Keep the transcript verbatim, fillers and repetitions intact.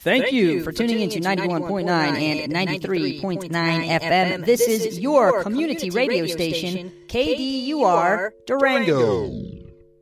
Thank you for tuning in to ninety-one point nine and ninety-three point nine F M. This is your community radio station, K D U R Durango.